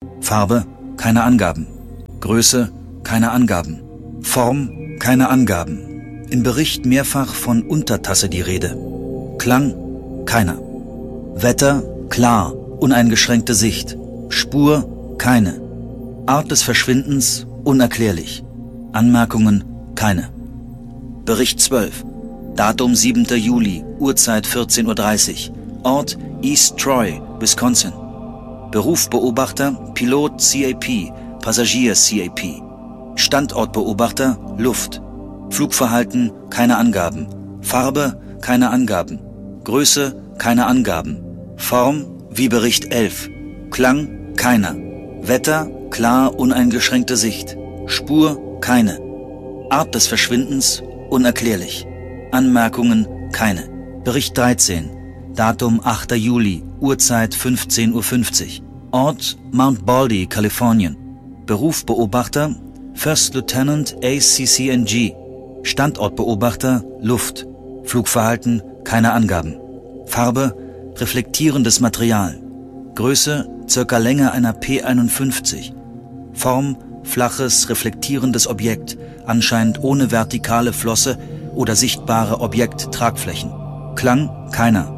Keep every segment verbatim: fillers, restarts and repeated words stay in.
Farbe, keine Angaben. Größe, keine Angaben. Form, keine Angaben. Im Bericht mehrfach von Untertasse die Rede. Klang, keiner. Wetter, klar, uneingeschränkte Sicht. Spur, keine. Art des Verschwindens, unerklärlich. Anmerkungen, keine. Bericht zwölf. Datum siebter Juli, Uhrzeit vierzehn Uhr dreißig. Ort East Troy, Wisconsin. Beruf Beobachter, Pilot C A P, Passagier C A P. Standort Beobachter, Luft. Flugverhalten, keine Angaben. Farbe, keine Angaben. Größe, keine Angaben. Form, wie Bericht elf. Klang, keiner. Wetter, klar, uneingeschränkte Sicht. Spur, keine. Art des Verschwindens, unerklärlich. Anmerkungen, keine. Bericht dreizehn. Datum achter Juli, Uhrzeit fünfzehn Uhr fünfzig. Ort Mount Baldy, Kalifornien. Beruf Beobachter, First Lieutenant A C C N G. Standort Beobachter, Luft. Flugverhalten, keine Angaben. Farbe, reflektierendes Material. Größe, circa Länge einer P einundfünfzig. Form, flaches, reflektierendes Objekt, anscheinend ohne vertikale Flosse oder sichtbare Objekttragflächen. Klang, keiner.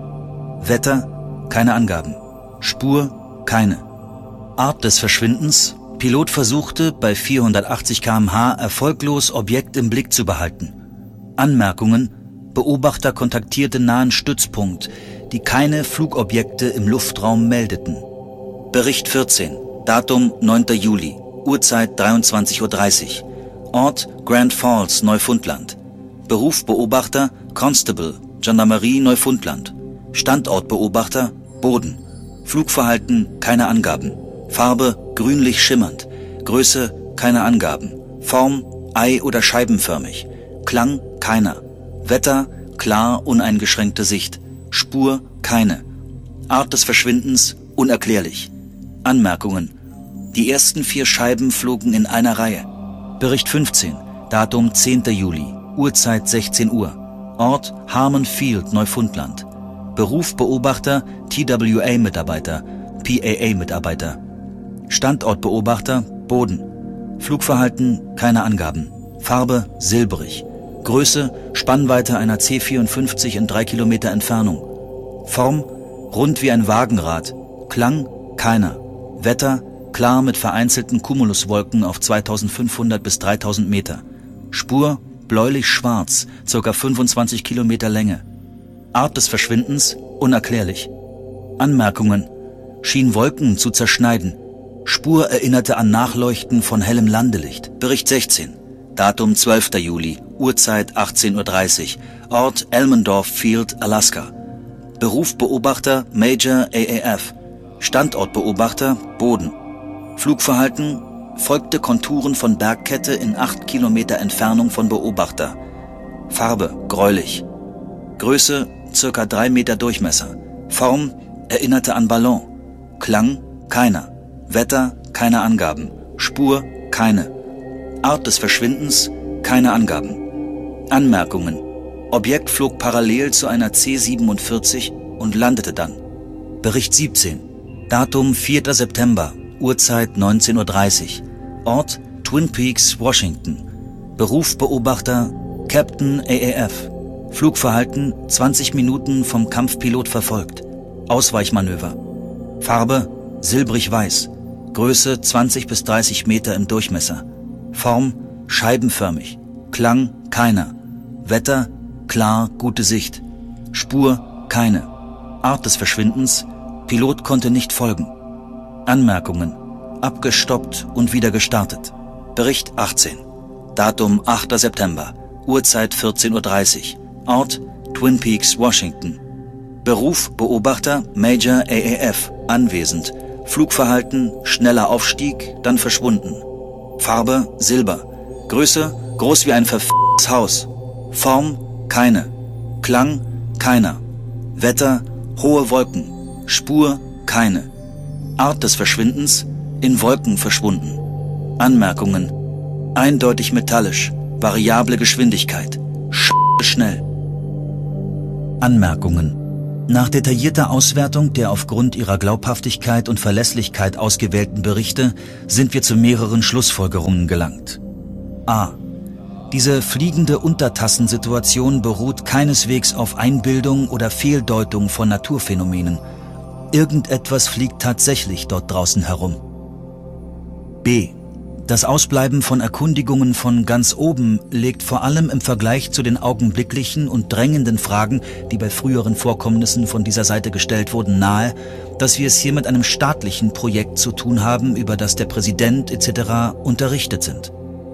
Wetter, keine Angaben. Spur, keine. Art des Verschwindens, Pilot versuchte bei vierhundertachtzig Kilometer pro Stunde erfolglos Objekt im Blick zu behalten. Anmerkungen, Beobachter kontaktierte nahen Stützpunkt, die keine Flugobjekte im Luftraum meldeten. Bericht vierzehn, Datum neunter Juli, Uhrzeit dreiundzwanzig Uhr dreißig. Ort Grand Falls, Neufundland. Beruf Beobachter, Constable, Gendarmerie Neufundland. Standort Beobachter, Boden. Flugverhalten, keine Angaben. Farbe, grünlich schimmernd. Größe, keine Angaben. Form, ei- oder scheibenförmig. Klang, keiner. Wetter, klar, uneingeschränkte Sicht. Spur, keine. Art des Verschwindens, unerklärlich. Anmerkungen. Die ersten vier Scheiben flogen in einer Reihe. Bericht fünfzehn, Datum zehnter Juli, Uhrzeit sechzehn Uhr. Ort Harmon Field, Neufundland. Beruf Beobachter, T W A-Mitarbeiter, P A A-Mitarbeiter. Standort Beobachter, Boden. Flugverhalten, keine Angaben. Farbe, silbrig. Größe, Spannweite einer C vierundfünfzig in drei Kilometer Entfernung. Form, rund wie ein Wagenrad. Klang, keiner. Wetter, klar mit vereinzelten Cumuluswolken auf zweitausendfünfhundert bis dreitausend Meter. Spur, bläulich-schwarz, ca. fünfundzwanzig Kilometer Länge. Art des Verschwindens, unerklärlich. Anmerkungen, schien Wolken zu zerschneiden. Spur erinnerte an Nachleuchten von hellem Landelicht. Bericht sechzehn, Datum zwölfter Juli, Uhrzeit achtzehn Uhr dreißig. Ort Elmendorf Field, Alaska. Beruf Beobachter, Major A A F. Standort Beobachter, Boden. Flugverhalten, folgte Konturen von Bergkette in acht Kilometer Entfernung von Beobachter. Farbe, gräulich. Größe, circa drei Meter Durchmesser. Form, erinnerte an Ballon. Klang, keiner. Wetter, keine Angaben. Spur, keine. Art des Verschwindens, keine Angaben. Anmerkungen. Objekt flog parallel zu einer C siebenundvierzig und landete dann. Bericht siebzehn. Datum vierter September, Uhrzeit neunzehn Uhr dreißig. Ort Twin Peaks, Washington. Beruf Beobachter, Captain A A F. Flugverhalten zwanzig Minuten vom Kampfpilot verfolgt. Ausweichmanöver. Farbe silbrig-weiß. Größe zwanzig bis dreißig Meter im Durchmesser. Form scheibenförmig. Klang keiner. Wetter klar, gute Sicht. Spur keine. Art des Verschwindens, Pilot konnte nicht folgen. Anmerkungen, abgestoppt und wieder gestartet. Bericht achtzehn. Datum achter September, Uhrzeit vierzehn Uhr dreißig. Ort Twin Peaks, Washington. Beruf Beobachter, Major A A F, anwesend. Flugverhalten, schneller Aufstieg, dann verschwunden. Farbe silber. Größe groß wie ein verf***tes Haus. Form keine. Klang keiner. Wetter hohe Wolken. Spur keine. Art des Verschwindens in Wolken verschwunden. Anmerkungen, eindeutig metallisch, variable Geschwindigkeit, sch schnell. Anmerkungen, Nach detaillierter Auswertung der aufgrund ihrer Glaubhaftigkeit und Verlässlichkeit ausgewählten Berichte sind wir zu mehreren Schlussfolgerungen gelangt. A. Diese fliegende Untertassensituation beruht keineswegs auf Einbildung oder Fehldeutung von Naturphänomenen. Irgendetwas fliegt tatsächlich dort draußen herum. B. Das Ausbleiben von Erkundigungen von ganz oben legt vor allem im Vergleich zu den augenblicklichen und drängenden Fragen, die bei früheren Vorkommnissen von dieser Seite gestellt wurden, nahe, dass wir es hier mit einem staatlichen Projekt zu tun haben, über das der Präsident et cetera unterrichtet sind.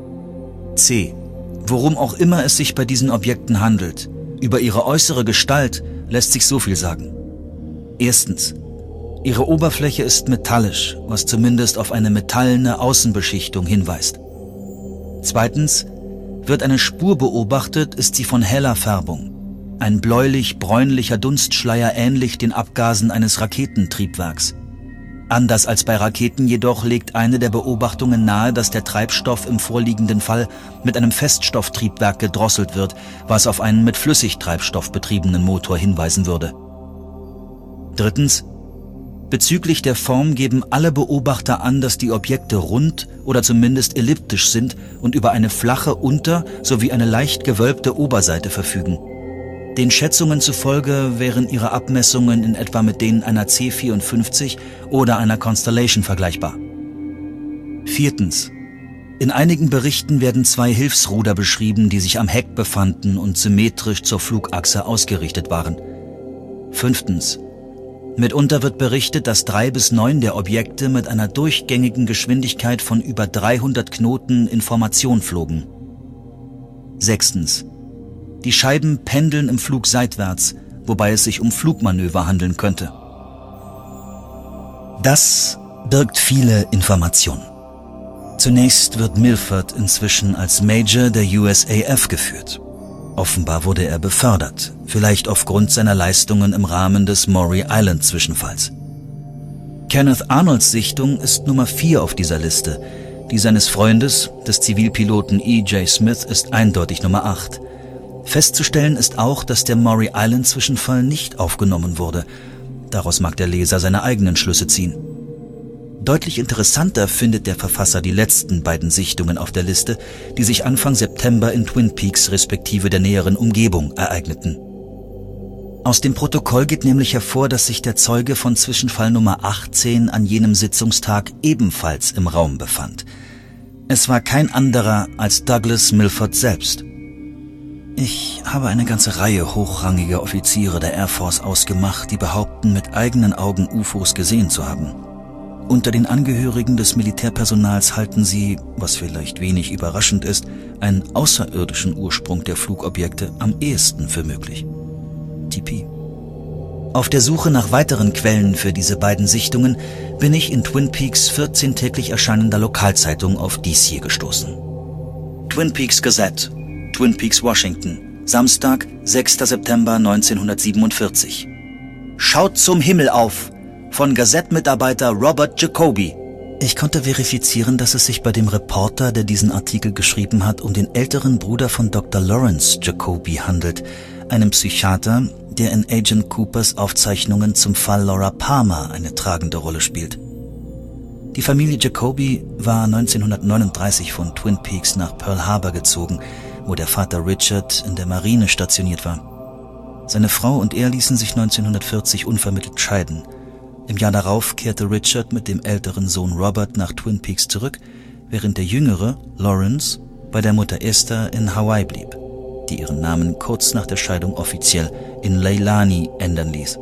C. Worum auch immer es sich bei diesen Objekten handelt, über ihre äußere Gestalt lässt sich so viel sagen. Erstens. Ihre Oberfläche ist metallisch, was zumindest auf eine metallene Außenbeschichtung hinweist. Zweitens, wird eine Spur beobachtet, ist sie von heller Färbung. Ein bläulich-bräunlicher Dunstschleier ähnlich den Abgasen eines Raketentriebwerks. Anders als bei Raketen jedoch legt eine der Beobachtungen nahe, dass der Treibstoff im vorliegenden Fall mit einem Feststofftriebwerk gedrosselt wird, was auf einen mit Flüssigtreibstoff betriebenen Motor hinweisen würde. Drittens, bezüglich der Form geben alle Beobachter an, dass die Objekte rund oder zumindest elliptisch sind und über eine flache Unter- sowie eine leicht gewölbte Oberseite verfügen. Den Schätzungen zufolge wären ihre Abmessungen in etwa mit denen einer C vierundfünfzig oder einer Constellation vergleichbar. Viertens. In einigen Berichten werden zwei Hilfsruder beschrieben, die sich am Heck befanden und symmetrisch zur Flugachse ausgerichtet waren. Fünftens. Mitunter wird berichtet, dass drei bis neun der Objekte mit einer durchgängigen Geschwindigkeit von über dreihundert Knoten in Formation flogen. Sechstens. Die Scheiben pendeln im Flug seitwärts, wobei es sich um Flugmanöver handeln könnte. Das birgt viele Informationen. Zunächst wird Milford inzwischen als Major der U S A F geführt. Offenbar wurde er befördert, vielleicht aufgrund seiner Leistungen im Rahmen des Maury Island Zwischenfalls. Kenneth Arnolds Sichtung ist Nummer vier auf dieser Liste. Die seines Freundes, des Zivilpiloten E J Smith, ist eindeutig Nummer acht. Festzustellen ist auch, dass der Maury Island Zwischenfall nicht aufgenommen wurde. Daraus mag der Leser seine eigenen Schlüsse ziehen. Deutlich interessanter findet der Verfasser die letzten beiden Sichtungen auf der Liste, die sich Anfang September in Twin Peaks respektive der näheren Umgebung ereigneten. Aus dem Protokoll geht nämlich hervor, dass sich der Zeuge von Zwischenfall Nummer achtzehn an jenem Sitzungstag ebenfalls im Raum befand. Es war kein anderer als Douglas Milford selbst. Ich habe eine ganze Reihe hochrangiger Offiziere der Air Force ausgemacht, die behaupten, mit eigenen Augen U F Os gesehen zu haben. Unter den Angehörigen des Militärpersonals halten sie, was vielleicht wenig überraschend ist, einen außerirdischen Ursprung der Flugobjekte am ehesten für möglich. T P. Auf der Suche nach weiteren Quellen für diese beiden Sichtungen bin ich in Twin Peaks vierzehn täglich erscheinender Lokalzeitung auf dies hier gestoßen. Twin Peaks Gazette, Twin Peaks, Washington, Samstag, sechster September neunzehnhundertsiebenundvierzig. Schaut zum Himmel auf! Von Gazette-Mitarbeiter Robert Jacoby. Ich konnte verifizieren, dass es sich bei dem Reporter, der diesen Artikel geschrieben hat, um den älteren Bruder von Doktor Lawrence Jacoby handelt, einem Psychiater, der in Agent Coopers Aufzeichnungen zum Fall Laura Palmer eine tragende Rolle spielt. Die Familie Jacoby war neunzehnhundertneununddreißig von Twin Peaks nach Pearl Harbor gezogen, wo der Vater Richard in der Marine stationiert war. Seine Frau und er ließen sich neunzehnhundertvierzig unvermittelt scheiden. Im Jahr darauf kehrte Richard mit dem älteren Sohn Robert nach Twin Peaks zurück, während der jüngere, Lawrence, bei der Mutter Esther in Hawaii blieb, die ihren Namen kurz nach der Scheidung offiziell in Leilani ändern ließ.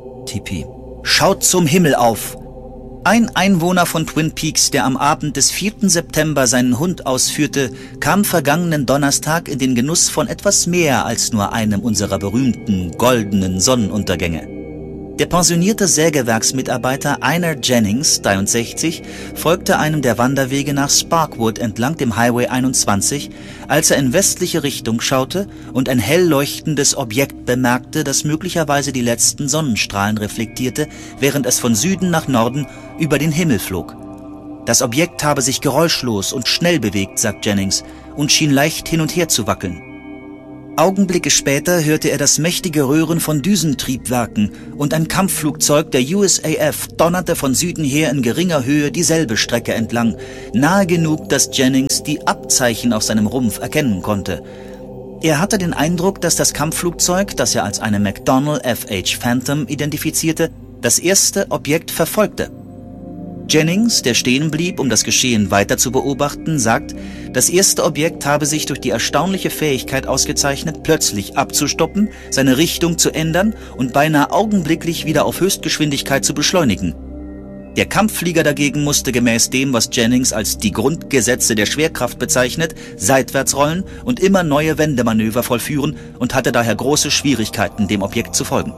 T P. Schaut zum Himmel auf! Ein Einwohner von Twin Peaks, der am Abend des vierten September seinen Hund ausführte, kam vergangenen Donnerstag in den Genuss von etwas mehr als nur einem unserer berühmten goldenen Sonnenuntergänge. Der pensionierte Sägewerksmitarbeiter Einar Jennings, dreiundsechzig, folgte einem der Wanderwege nach Sparkwood entlang dem Highway einundzwanzig, als er in westliche Richtung schaute und ein hell leuchtendes Objekt bemerkte, das möglicherweise die letzten Sonnenstrahlen reflektierte, während es von Süden nach Norden über den Himmel flog. Das Objekt habe sich geräuschlos und schnell bewegt, sagt Jennings, und schien leicht hin und her zu wackeln. Augenblicke später hörte er das mächtige Röhren von Düsentriebwerken und ein Kampfflugzeug der U S A F donnerte von Süden her in geringer Höhe dieselbe Strecke entlang, nahe genug, dass Jennings die Abzeichen auf seinem Rumpf erkennen konnte. Er hatte den Eindruck, dass das Kampfflugzeug, das er als eine McDonnell F H Phantom identifizierte, das erste Objekt verfolgte. Jennings, der stehen blieb, um das Geschehen weiter zu beobachten, sagt, das erste Objekt habe sich durch die erstaunliche Fähigkeit ausgezeichnet, plötzlich abzustoppen, seine Richtung zu ändern und beinahe augenblicklich wieder auf Höchstgeschwindigkeit zu beschleunigen. Der Kampfflieger dagegen musste gemäß dem, was Jennings als die Grundgesetze der Schwerkraft bezeichnet, seitwärts rollen und immer neue Wendemanöver vollführen und hatte daher große Schwierigkeiten, dem Objekt zu folgen.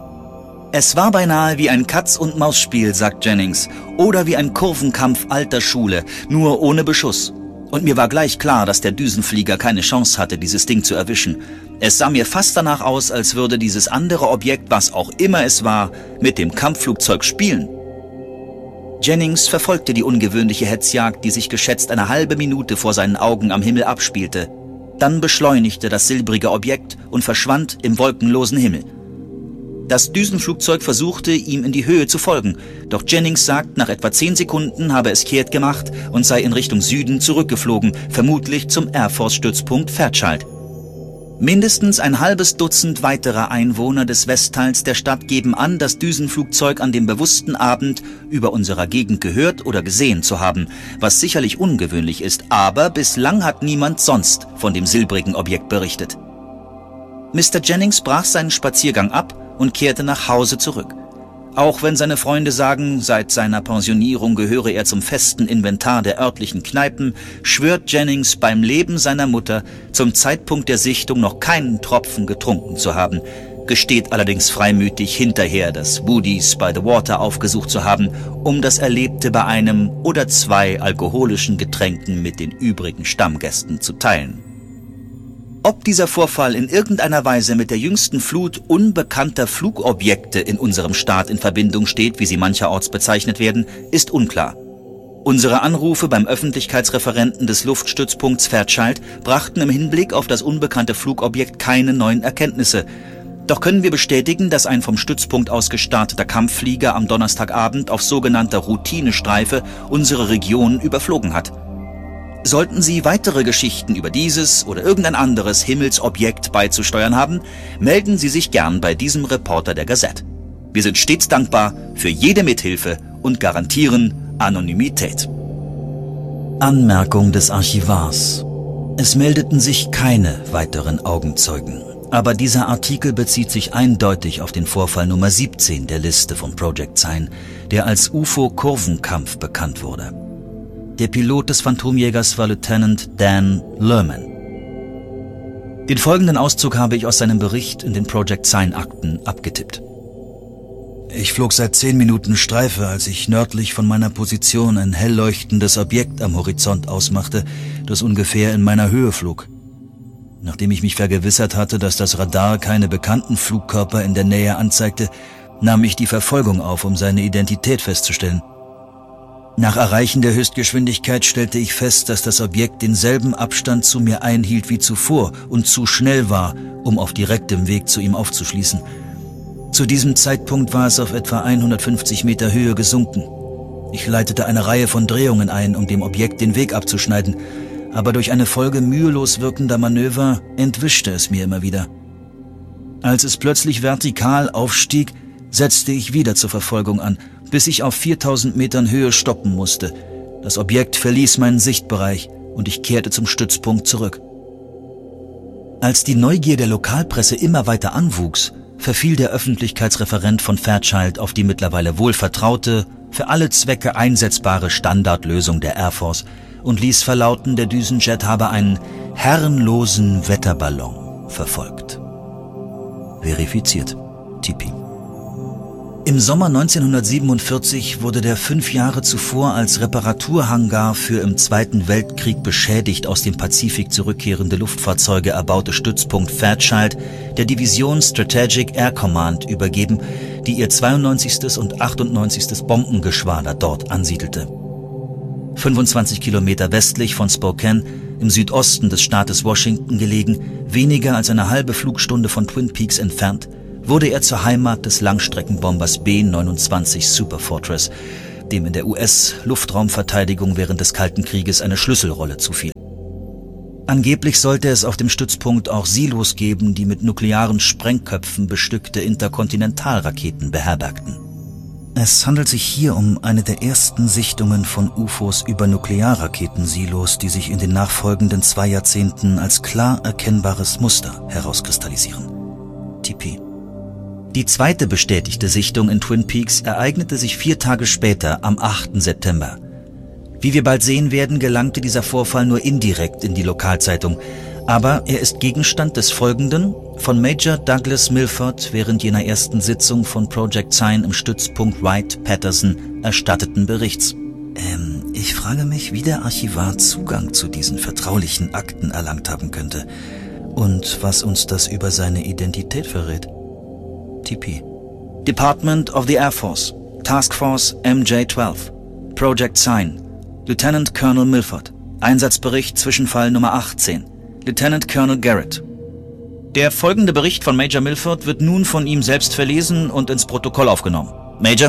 Es war beinahe wie ein Katz-und-Maus-Spiel, sagt Jennings, oder wie ein Kurvenkampf alter Schule, nur ohne Beschuss. Und mir war gleich klar, dass der Düsenflieger keine Chance hatte, dieses Ding zu erwischen. Es sah mir fast danach aus, als würde dieses andere Objekt, was auch immer es war, mit dem Kampfflugzeug spielen. Jennings verfolgte die ungewöhnliche Hetzjagd, die sich geschätzt eine halbe Minute vor seinen Augen am Himmel abspielte. Dann beschleunigte das silbrige Objekt und verschwand im wolkenlosen Himmel. Das Düsenflugzeug versuchte, ihm in die Höhe zu folgen, doch Jennings sagt, nach etwa zehn Sekunden habe es kehrt gemacht und sei in Richtung Süden zurückgeflogen, vermutlich zum Air Force-Stützpunkt Fairchild. Mindestens ein halbes Dutzend weiterer Einwohner des Westteils der Stadt geben an, das Düsenflugzeug an dem bewussten Abend über unserer Gegend gehört oder gesehen zu haben, was sicherlich ungewöhnlich ist, aber bislang hat niemand sonst von dem silbrigen Objekt berichtet. Mister Jennings brach seinen Spaziergang ab und kehrte nach Hause zurück. Auch wenn seine Freunde sagen, seit seiner Pensionierung gehöre er zum festen Inventar der örtlichen Kneipen, schwört Jennings beim Leben seiner Mutter, zum Zeitpunkt der Sichtung noch keinen Tropfen getrunken zu haben, gesteht allerdings freimütig hinterher, das Woody's by the Water aufgesucht zu haben, um das Erlebte bei einem oder zwei alkoholischen Getränken mit den übrigen Stammgästen zu teilen. Ob dieser Vorfall in irgendeiner Weise mit der jüngsten Flut unbekannter Flugobjekte in unserem Staat in Verbindung steht, wie sie mancherorts bezeichnet werden, ist unklar. Unsere Anrufe beim Öffentlichkeitsreferenten des Luftstützpunkts Fairchild brachten im Hinblick auf das unbekannte Flugobjekt keine neuen Erkenntnisse. Doch können wir bestätigen, dass ein vom Stützpunkt aus gestarteter Kampfflieger am Donnerstagabend auf sogenannter Routinestreife unsere Region überflogen hat. Sollten Sie weitere Geschichten über dieses oder irgendein anderes Himmelsobjekt beizusteuern haben, melden Sie sich gern bei diesem Reporter der Gazette. Wir sind stets dankbar für jede Mithilfe und garantieren Anonymität. Anmerkung des Archivars. Es meldeten sich keine weiteren Augenzeugen, aber dieser Artikel bezieht sich eindeutig auf den Vorfall Nummer siebzehn der Liste von Project Sign, der als U F O-Kurvenkampf bekannt wurde. Der Pilot des Phantomjägers war Lieutenant Dan Lerman. Den folgenden Auszug habe ich aus seinem Bericht in den Project Sign-Akten abgetippt. Ich flog seit zehn Minuten Streife, als ich nördlich von meiner Position ein hell leuchtendes Objekt am Horizont ausmachte, das ungefähr in meiner Höhe flog. Nachdem ich mich vergewissert hatte, dass das Radar keine bekannten Flugkörper in der Nähe anzeigte, nahm ich die Verfolgung auf, um seine Identität festzustellen. Nach Erreichen der Höchstgeschwindigkeit stellte ich fest, dass das Objekt denselben Abstand zu mir einhielt wie zuvor und zu schnell war, um auf direktem Weg zu ihm aufzuschließen. Zu diesem Zeitpunkt war es auf etwa hundertfünfzig Meter Höhe gesunken. Ich leitete eine Reihe von Drehungen ein, um dem Objekt den Weg abzuschneiden, aber durch eine Folge mühelos wirkender Manöver entwischte es mir immer wieder. Als es plötzlich vertikal aufstieg, setzte ich wieder zur Verfolgung an, bis ich auf viertausend Metern Höhe stoppen musste. Das Objekt verließ meinen Sichtbereich und ich kehrte zum Stützpunkt zurück. Als die Neugier der Lokalpresse immer weiter anwuchs, verfiel der Öffentlichkeitsreferent von Fairchild auf die mittlerweile wohlvertraute, für alle Zwecke einsetzbare Standardlösung der Air Force und ließ verlauten, der Düsenjet habe einen herrenlosen Wetterballon verfolgt. Verifiziert. Tipi. Im Sommer neunzehnhundertsiebenundvierzig wurde der fünf Jahre zuvor als Reparaturhangar für im Zweiten Weltkrieg beschädigt aus dem Pazifik zurückkehrende Luftfahrzeuge erbaute Stützpunkt Fairchild der Division Strategic Air Command übergeben, die ihr zweiundneunzigstes und achtundneunzigstes Bombengeschwader dort ansiedelte. fünfundzwanzig Kilometer westlich von Spokane im Südosten des Staates Washington gelegen, weniger als eine halbe Flugstunde von Twin Peaks entfernt, wurde er zur Heimat des Langstreckenbombers B neunundzwanzig Superfortress, dem in der U S-Luftraumverteidigung während des Kalten Krieges eine Schlüsselrolle zufiel. Angeblich sollte es auf dem Stützpunkt auch Silos geben, die mit nuklearen Sprengköpfen bestückte Interkontinentalraketen beherbergten. Es handelt sich hier um eine der ersten Sichtungen von U F Os über Nuklearraketensilos, die sich in den nachfolgenden zwei Jahrzehnten als klar erkennbares Muster herauskristallisieren. T P. Die zweite bestätigte Sichtung in Twin Peaks ereignete sich vier Tage später, am achten September. Wie wir bald sehen werden, gelangte dieser Vorfall nur indirekt in die Lokalzeitung, aber er ist Gegenstand des folgenden, von Major Douglas Milford während jener ersten Sitzung von Project Sign im Stützpunkt Wright-Patterson erstatteten Berichts. Ähm, ich frage mich, wie der Archivar Zugang zu diesen vertraulichen Akten erlangt haben könnte und was uns das über seine Identität verrät. T P. Department of the Air Force, Task Force M J zwölf, Project Sign, Lieutenant Colonel Milford, Einsatzbericht Zwischenfall Nummer achtzehn, Lieutenant Colonel Garrett. Der folgende Bericht von Major Milford wird nun von ihm selbst verlesen und ins Protokoll aufgenommen. Major?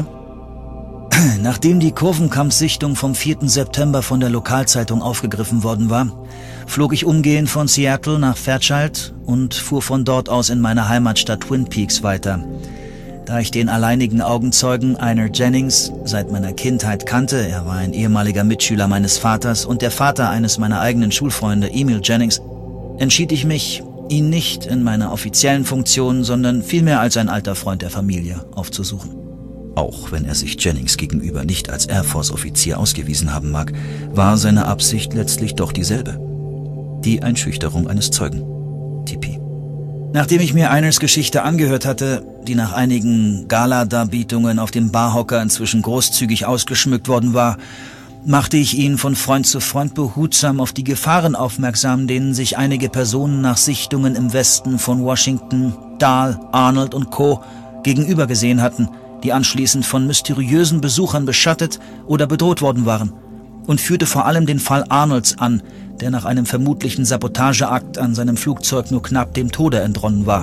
Nachdem die Kurvenkampfsichtung vom vierten September von der Lokalzeitung aufgegriffen worden war, flog ich umgehend von Seattle nach Fairchild und fuhr von dort aus in meine Heimatstadt Twin Peaks weiter. Da ich den alleinigen Augenzeugen Einar Jennings seit meiner Kindheit kannte, er war ein ehemaliger Mitschüler meines Vaters und der Vater eines meiner eigenen Schulfreunde, Emil Jennings, entschied ich mich, ihn nicht in meiner offiziellen Funktion, sondern vielmehr als ein alter Freund der Familie aufzusuchen. Auch wenn er sich Jennings gegenüber nicht als Air Force-Offizier ausgewiesen haben mag, war seine Absicht letztlich doch dieselbe. Die Einschüchterung eines Zeugen. T P. Nachdem ich mir Einars Geschichte angehört hatte, die nach einigen Gala-Darbietungen auf dem Barhocker inzwischen großzügig ausgeschmückt worden war, machte ich ihn von Freund zu Freund behutsam auf die Gefahren aufmerksam, denen sich einige Personen nach Sichtungen im Westen von Washington, Dahl, Arnold und Co. gegenüber gesehen hatten, die anschließend von mysteriösen Besuchern beschattet oder bedroht worden waren, und führte vor allem den Fall Arnolds an, der nach einem vermutlichen Sabotageakt an seinem Flugzeug nur knapp dem Tode entronnen war.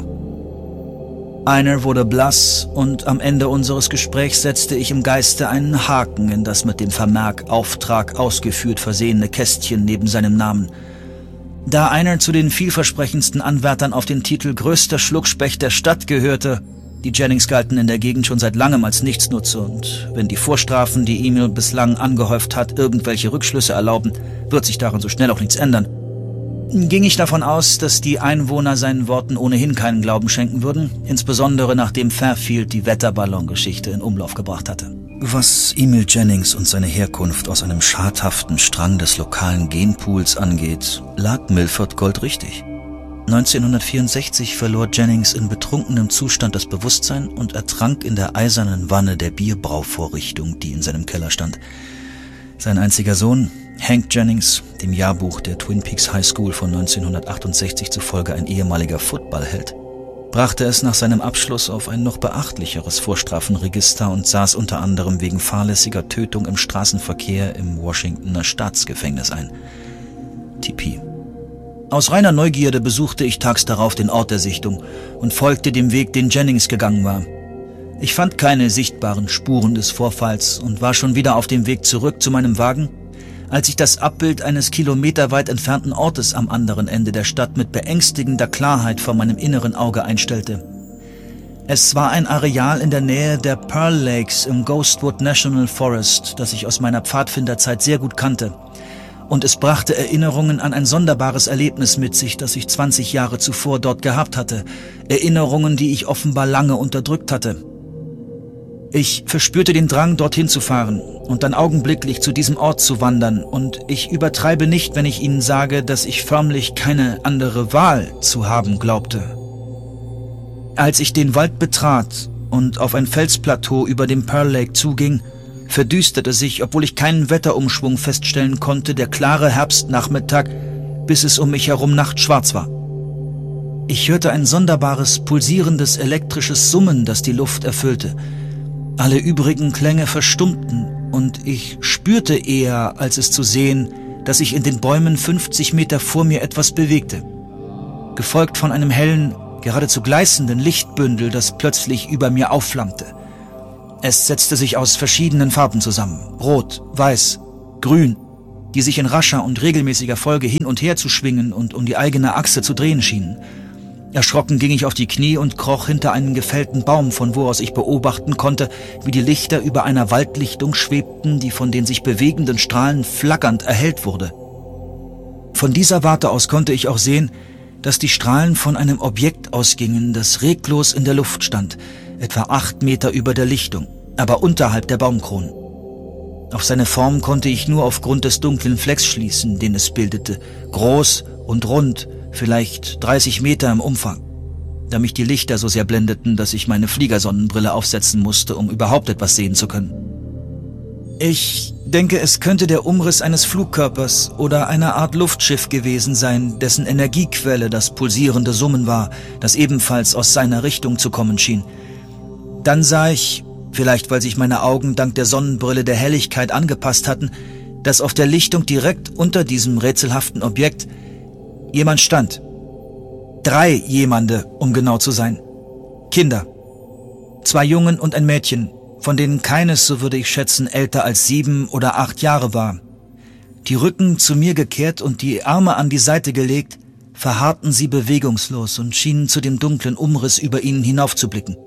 Einar wurde blass und am Ende unseres Gesprächs setzte ich im Geiste einen Haken in das mit dem Vermerk Auftrag ausgeführt versehene Kästchen neben seinem Namen. Da Einar zu den vielversprechendsten Anwärtern auf den Titel größter Schluckspecht der Stadt gehörte, die Jennings galten in der Gegend schon seit langem als Nichtsnutze und wenn die Vorstrafen, die Emil bislang angehäuft hat, irgendwelche Rückschlüsse erlauben, wird sich daran so schnell auch nichts ändern. Ging ich davon aus, dass die Einwohner seinen Worten ohnehin keinen Glauben schenken würden, insbesondere nachdem Fairfield die Wetterballongeschichte in Umlauf gebracht hatte. Was Emil Jennings und seine Herkunft aus einem schadhaften Strang des lokalen Genpools angeht, lag Milford goldrichtig. neunzehnhundertvierundsechzig verlor Jennings in betrunkenem Zustand das Bewusstsein und ertrank in der eisernen Wanne der Bierbrauvorrichtung, die in seinem Keller stand. Sein einziger Sohn, Hank Jennings, dem Jahrbuch der Twin Peaks High School von neunzehnhundertachtundsechzig zufolge ein ehemaliger Footballheld, brachte es nach seinem Abschluss auf ein noch beachtlicheres Vorstrafenregister und saß unter anderem wegen fahrlässiger Tötung im Straßenverkehr im Washingtoner Staatsgefängnis ein. T P. Aus reiner Neugierde besuchte ich tags darauf den Ort der Sichtung und folgte dem Weg, den Jennings gegangen war. Ich fand keine sichtbaren Spuren des Vorfalls und war schon wieder auf dem Weg zurück zu meinem Wagen, als ich das Abbild eines kilometerweit entfernten Ortes am anderen Ende der Stadt mit beängstigender Klarheit vor meinem inneren Auge einstellte. Es war ein Areal in der Nähe der Pearl Lakes im Ghostwood National Forest, das ich aus meiner Pfadfinderzeit sehr gut kannte. Und es brachte Erinnerungen an ein sonderbares Erlebnis mit sich, das ich zwanzig Jahre zuvor dort gehabt hatte. Erinnerungen, die ich offenbar lange unterdrückt hatte. Ich verspürte den Drang, dorthin zu fahren und dann augenblicklich zu diesem Ort zu wandern. Und ich übertreibe nicht, wenn ich Ihnen sage, dass ich förmlich keine andere Wahl zu haben glaubte. Als ich den Wald betrat und auf ein Felsplateau über dem Pearl Lake zuging, verdüsterte sich, obwohl ich keinen Wetterumschwung feststellen konnte, der klare Herbstnachmittag, bis es um mich herum nachtschwarz war. Ich hörte ein sonderbares, pulsierendes, elektrisches Summen, das die Luft erfüllte. Alle übrigen Klänge verstummten und ich spürte eher, als es zu sehen, dass sich in den Bäumen fünfzig Meter vor mir etwas bewegte, gefolgt von einem hellen, geradezu gleißenden Lichtbündel, das plötzlich über mir aufflammte. Es setzte sich aus verschiedenen Farben zusammen, rot, weiß, grün, die sich in rascher und regelmäßiger Folge hin und her zu schwingen und um die eigene Achse zu drehen schienen. Erschrocken ging ich auf die Knie und kroch hinter einen gefällten Baum, von wo aus ich beobachten konnte, wie die Lichter über einer Waldlichtung schwebten, die von den sich bewegenden Strahlen flackernd erhellt wurde. Von dieser Warte aus konnte ich auch sehen, dass die Strahlen von einem Objekt ausgingen, das reglos in der Luft stand, etwa acht Meter über der Lichtung, aber unterhalb der Baumkronen. Auf seine Form konnte ich nur aufgrund des dunklen Flecks schließen, den es bildete, groß und rund, vielleicht dreißig Meter im Umfang, da mich die Lichter so sehr blendeten, dass ich meine Fliegersonnenbrille aufsetzen musste, um überhaupt etwas sehen zu können. Ich denke, es könnte der Umriss eines Flugkörpers oder einer Art Luftschiff gewesen sein, dessen Energiequelle das pulsierende Summen war, das ebenfalls aus seiner Richtung zu kommen schien. Dann sah ich, vielleicht weil sich meine Augen dank der Sonnenbrille der Helligkeit angepasst hatten, dass auf der Lichtung direkt unter diesem rätselhaften Objekt jemand stand. Drei Jemande, um genau zu sein. Kinder. Zwei Jungen und ein Mädchen, von denen keines, so würde ich schätzen, älter als sieben oder acht Jahre war. Die Rücken zu mir gekehrt und die Arme an die Seite gelegt, verharrten sie bewegungslos und schienen zu dem dunklen Umriss über ihnen hinaufzublicken.